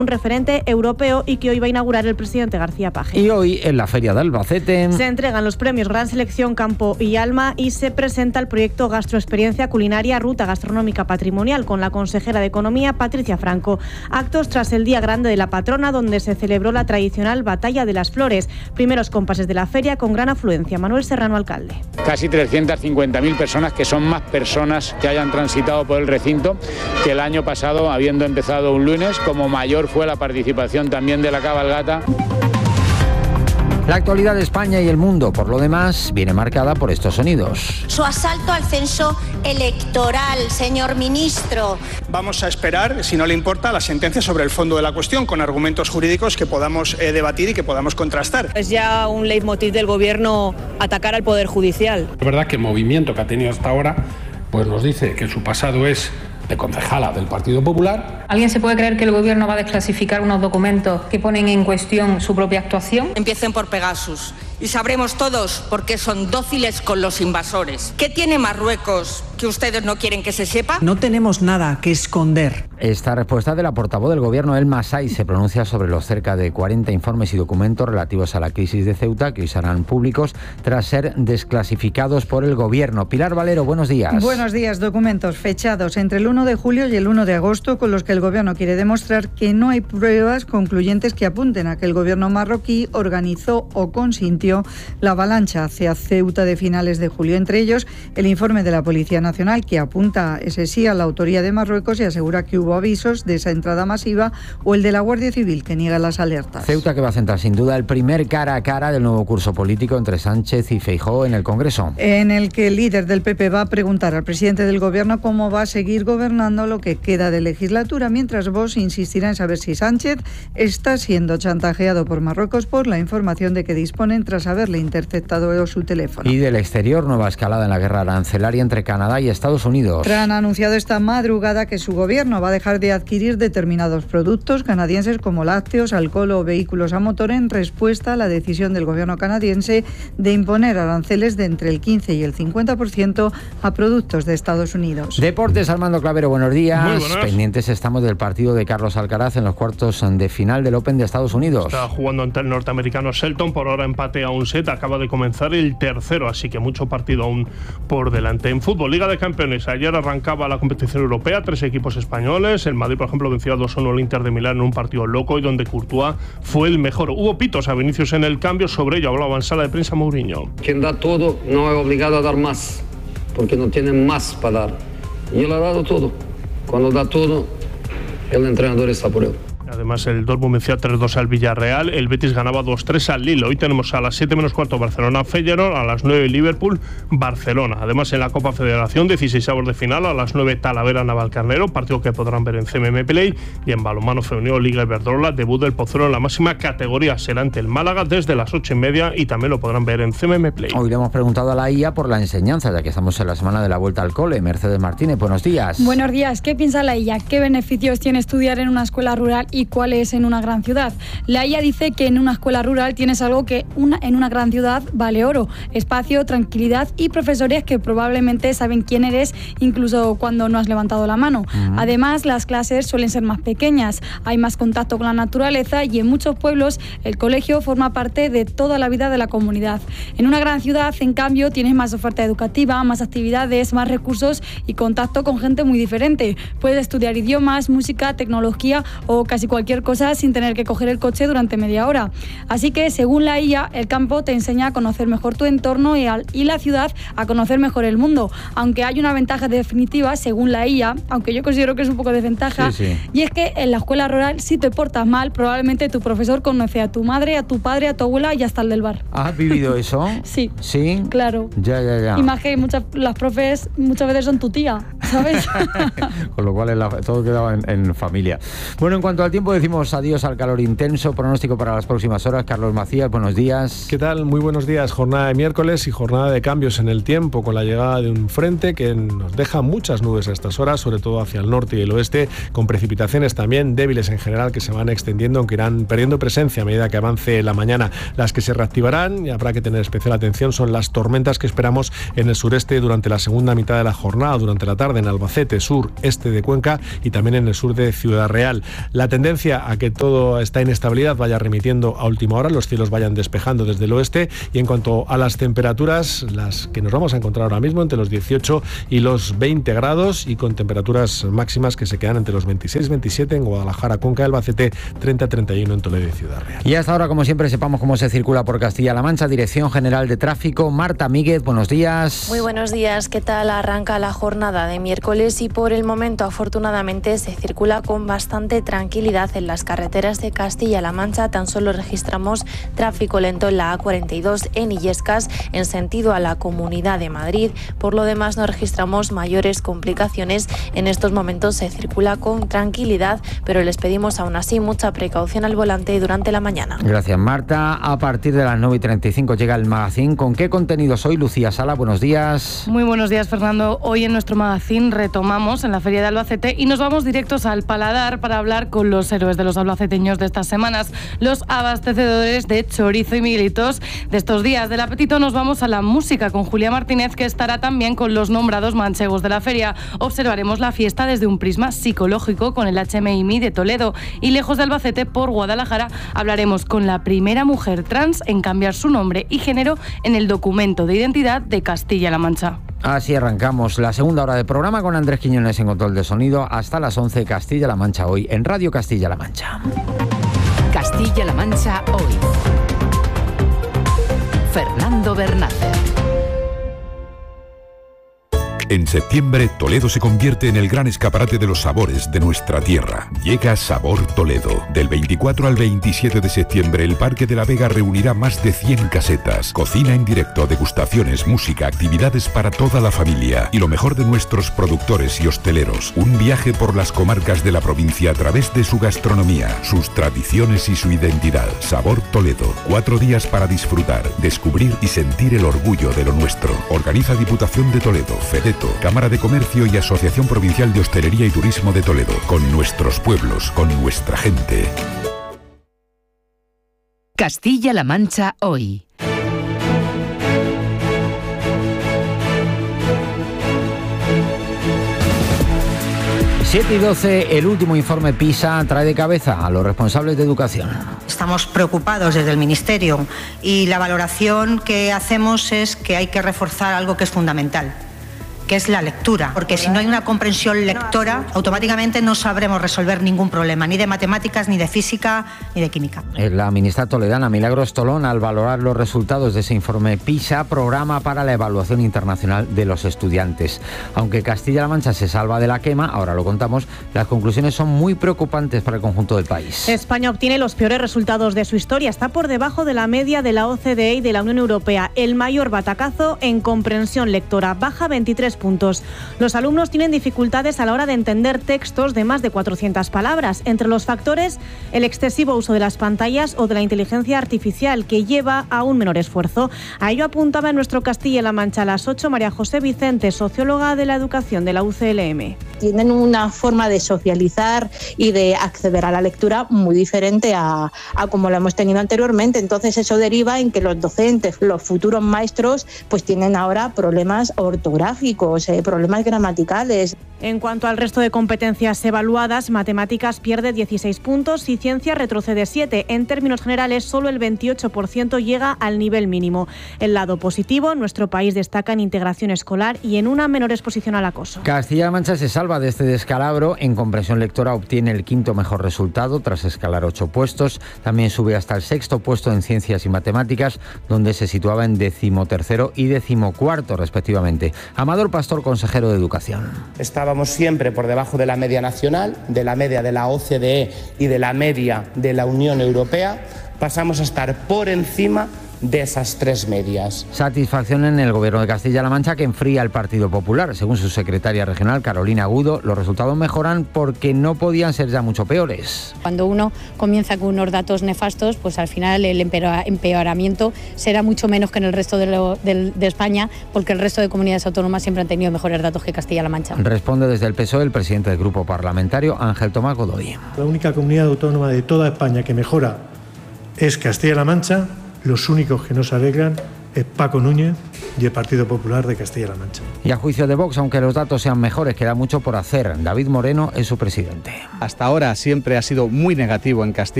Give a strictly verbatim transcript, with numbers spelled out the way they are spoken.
un referente europeo y que hoy va a inaugurar el presidente García Paje. Y hoy en la Feria de Albacete se entregan los premios Gran Selección Campo y Alma y se presenta el proyecto Gastroexperiencia Culinaria Ruta Gastronómica Patrimonial con la consejera de Economía Patricia Franco. Actos tras el Día Grande de la Patrona, donde se celebró la tradicional Batalla de las Flores. Primeros compases de la feria con gran afluencia. Manuel Serrano, alcalde. Casi trescientas cincuenta mil personas, que son más personas que hayan transitado por el recinto que el año pasado, habiendo empezado un lunes. Como mayor fue la participación también de la cabalgata. La actualidad de España y el mundo, por lo demás, viene marcada por estos sonidos. Su asalto al censo electoral, señor ministro. Vamos a esperar, si no le importa, la sentencia sobre el fondo de la cuestión, con argumentos jurídicos que podamos eh, debatir y que podamos contrastar. Es ya un leitmotiv del Gobierno atacar al Poder Judicial. Es verdad que el movimiento que ha tenido hasta ahora pues nos dice que su pasado es de concejala del Partido Popular. ¿Alguien se puede creer que el Gobierno va a desclasificar unos documentos que ponen en cuestión su propia actuación? Empiecen por Pegasus y sabremos todos por qué son dóciles con los invasores. ¿Qué tiene Marruecos que ustedes no quieren que se sepa? No tenemos nada que esconder. Esta respuesta de la portavoz del Gobierno, Elma Saiz, se pronuncia sobre los cerca de cuarenta informes y documentos relativos a la crisis de Ceuta que hoy serán públicos tras ser desclasificados por el Gobierno. Pilar Valero, buenos días. Buenos días. Documentos fechados entre el uno de julio y el uno de agosto con los que el Gobierno quiere demostrar que no hay pruebas concluyentes que apunten a que el Gobierno marroquí organizó o consintió la avalancha hacia Ceuta de finales de julio. Entre ellos, el informe de la Policía Nacional que apunta, ese sí, a la autoría de Marruecos y asegura que hubo avisos de esa entrada masiva, o el de la Guardia Civil que niega las alertas. Ceuta, que va a centrar sin duda el primer cara a cara del nuevo curso político entre Sánchez y Feijóo en el Congreso. En el que el líder del P P va a preguntar al presidente del Gobierno cómo va a seguir gobernando lo que queda de legislatura, mientras Vox insistirá en saber si Sánchez está siendo chantajeado por Marruecos por la información de que disponen tras haberle interceptado su teléfono. Y del exterior, nueva escalada en la guerra arancelaria entre Canadá y Estados Unidos. Trump ha anunciado esta madrugada que su gobierno va a dejar de adquirir determinados productos canadienses como lácteos, alcohol o vehículos a motor en respuesta a la decisión del gobierno canadiense de imponer aranceles de entre el quince y el cincuenta por ciento a productos de Estados Unidos. Deportes, Armando Clavero, buenos días. Muy buenas. Pendientes estamos del partido de Carlos Alcaraz en los cuartos de final del Open de Estados Unidos. Está jugando ante el norteamericano Shelton, por ahora empate a un set, acaba de comenzar el tercero, así que mucho partido aún por delante. En fútbol, Liga de Campeones, ayer arrancaba la competición europea, tres equipos españoles. El Madrid, por ejemplo, venció a dos uno al Inter de Milán en un partido loco y donde Courtois fue el mejor. Hubo pitos a Vinicius en el cambio, sobre ello hablaba en sala de prensa Mourinho. Quien da todo no es obligado a dar más, porque no tiene más para dar. Y él ha dado todo. Cuando da todo, el entrenador está por él. Además, el Dortmund vencía tres dos al Villarreal, el Betis ganaba dos tres al Lille. Hoy tenemos a las siete menos cuarto Barcelona-Feyenoord, a las nueve Liverpool-Barcelona. Además, en la Copa Federación, dieciseisavos de final, a las nueve Talavera-Navalcarnero, partido que podrán ver en C M M Play. Y en balonmano femenino, Liga Iberdrola, debut del Pozuelo en la máxima categoría, será ante el Málaga desde las ocho y media y también lo podrán ver en C M M Play. Hoy le hemos preguntado a la I A por la enseñanza, ya que estamos en la semana de la vuelta al cole. Mercedes Martínez, buenos días. Buenos días. ¿Qué piensa la I A? ¿Qué beneficios tiene estudiar en una escuela rural y cuáles en una gran ciudad? La I A dice que en una escuela rural tienes algo que una, en una gran ciudad vale oro: espacio, tranquilidad y profesores que probablemente saben quién eres incluso cuando no has levantado la mano. Uh-huh. Además, las clases suelen ser más pequeñas, hay más contacto con la naturaleza y en muchos pueblos el colegio forma parte de toda la vida de la comunidad. En una gran ciudad, en cambio, tienes más oferta educativa, más actividades, más recursos y contacto con gente muy diferente. Puedes estudiar idiomas, música, tecnología o casi cualquier cosa sin tener que coger el coche durante media hora. Así que, según la I A, el campo te enseña a conocer mejor tu entorno y, al, y la ciudad a conocer mejor el mundo. Aunque hay una ventaja definitiva, según la I A, aunque yo considero que es un poco desventaja, sí, sí. y es que en la escuela rural, si te portas mal, probablemente tu profesor conoce a tu madre, a tu padre, a tu abuela y hasta el del bar. ¿Has vivido eso? Sí. ¿Sí? Claro. Ya, ya, ya. Y más que muchas, las profes muchas veces son tu tía, ¿sabes? Con lo cual en la, todo quedaba en, en familia. Bueno, en cuanto al tiempo, decimos adiós al calor intenso. Pronóstico para las próximas horas. Carlos Macías, buenos días. ¿Qué tal? Muy buenos días. Jornada de miércoles y jornada de cambios en el tiempo, con la llegada de un frente que nos deja muchas nubes a estas horas, sobre todo hacia el norte y el oeste, con precipitaciones también débiles en general que se van extendiendo, aunque irán perdiendo presencia a medida que avance la mañana. Las que se reactivarán, y habrá que tener especial atención, son las tormentas que esperamos en el sureste durante la segunda mitad de la jornada, durante la tarde en Albacete, sur, este de Cuenca y también en el sur de Ciudad Real. La tendencia tendencia a que toda esta inestabilidad vaya remitiendo a última hora, los cielos vayan despejando desde el oeste. Y en cuanto a las temperaturas, las que nos vamos a encontrar ahora mismo entre los dieciocho y los veinte grados, y con temperaturas máximas que se quedan entre los veintiséis veintisiete en Guadalajara, Cuenca, Albacete, treinta treinta y uno en Toledo y Ciudad Real. Y hasta ahora, como siempre, sepamos cómo se circula por Castilla-La Mancha. Dirección General de Tráfico, Marta Míguez, buenos días. Muy buenos días, ¿qué tal? Arranca la jornada de miércoles y por el momento, afortunadamente, se circula con bastante tranquilidad en las carreteras de Castilla-La Mancha. Tan solo registramos tráfico lento en la A cuarenta y dos en Illescas, en sentido a la Comunidad de Madrid. Por lo demás, no registramos mayores complicaciones. En estos momentos se circula con tranquilidad, pero les pedimos aún así mucha precaución al volante durante la mañana. Gracias, Marta. A partir de las nueve y treinta y cinco llega el Magazín. ¿Con qué contenidos hoy, Lucía Sala? Buenos días. Muy buenos días, Fernando. Hoy en nuestro Magazín retomamos en la Feria de Albacete y nos vamos directos al Paladar para hablar con los héroes de los albaceteños de estas semanas, los abastecedores de chorizo y miguelitos de estos días. Del apetito nos vamos a la música con Julia Martínez, que estará también con los nombrados manchegos de la feria. Observaremos la fiesta desde un prisma psicológico con el H M I M I de Toledo, y lejos de Albacete, por Guadalajara, hablaremos con la primera mujer trans en cambiar su nombre y género en el documento de identidad de Castilla-La Mancha. Así arrancamos la segunda hora de programa con Andrés Quiñones en control de sonido hasta las once. Castilla-La Mancha hoy en Radio Castilla-La Mancha. Castilla-La Mancha hoy. Fernando Bernácer. En septiembre, Toledo se convierte en el gran escaparate de los sabores de nuestra tierra. Llega Sabor Toledo. Del veinticuatro al veintisiete de septiembre, el Parque de la Vega reunirá más de cien casetas. Cocina en directo, degustaciones, música, actividades para toda la familia. Y lo mejor de nuestros productores y hosteleros. Un viaje por las comarcas de la provincia a través de su gastronomía, sus tradiciones y su identidad. Sabor Toledo. Cuatro días para disfrutar, descubrir y sentir el orgullo de lo nuestro. Organiza Diputación de Toledo, FEDETO, Cámara de Comercio y Asociación Provincial de Hostelería y Turismo de Toledo. Con nuestros pueblos, con nuestra gente. Castilla-La Mancha hoy. siete y doce, el último informe PISA trae de cabeza a los responsables de educación. Estamos preocupados desde el Ministerio y la valoración que hacemos es que hay que reforzar algo que es fundamental, que es la lectura, porque si no hay una comprensión lectora, automáticamente no sabremos resolver ningún problema, ni de matemáticas, ni de física, ni de química. La ministra toledana Milagros Tolón, al valorar los resultados de ese informe PISA, programa para la evaluación internacional de los estudiantes. Aunque Castilla-La Mancha se salva de la quema, ahora lo contamos, las conclusiones son muy preocupantes para el conjunto del país. España obtiene los peores resultados de su historia, está por debajo de la media de la O C D E y de la Unión Europea. El mayor batacazo en comprensión lectora, baja veintitrés puntos. Los alumnos tienen dificultades a la hora de entender textos de más de cuatrocientas palabras. Entre los factores, el excesivo uso de las pantallas o de la inteligencia artificial, que lleva a un menor esfuerzo. A ello apuntaba en nuestro Castilla-La Mancha a las ocho María José Vicente, socióloga de la educación de la U C L M. Tienen una forma de socializar y de acceder a la lectura muy diferente a, a como lo hemos tenido anteriormente. Entonces eso deriva en que los docentes, los futuros maestros, pues tienen ahora problemas ortográficos, Eh, problemas gramaticales. En cuanto al resto de competencias evaluadas, matemáticas pierde dieciséis puntos y ciencia retrocede siete. En términos generales, solo el veintiocho por ciento llega al nivel mínimo. El lado positivo, nuestro país destaca en integración escolar y en una menor exposición al acoso. Castilla-La Mancha se salva de este descalabro. En comprensión lectora obtiene el quinto mejor resultado tras escalar ocho puestos. También sube hasta el sexto puesto en ciencias y matemáticas, donde se situaba en decimotercero y decimocuarto respectivamente. Amador Pastor, consejero de Educación. Estábamos siempre por debajo de la media nacional, de la media de la O C D E y de la media de la Unión Europea. Pasamos a estar por encima de esas tres medias. Satisfacción en el Gobierno de Castilla-La Mancha, que enfría el Partido Popular. Según su secretaria regional, Carolina Agudo, los resultados mejoran porque no podían ser ya mucho peores. Cuando uno comienza con unos datos nefastos, pues al final el empeoramiento será mucho menos que en el resto de, lo, de, de España, porque el resto de comunidades autónomas siempre han tenido mejores datos que Castilla-La Mancha. Responde desde el P S O E el presidente del grupo parlamentario, Ángel Tomás Godoy. La única comunidad autónoma de toda España que mejora es Castilla-La Mancha. Los únicos que no se arreglan es Paco Núñez y el Partido Popular de Castilla-La Mancha. Y a juicio de Vox, aunque los datos sean mejores, queda mucho por hacer. David Moreno es su presidente. Hasta ahora siempre ha sido muy negativo en Castilla.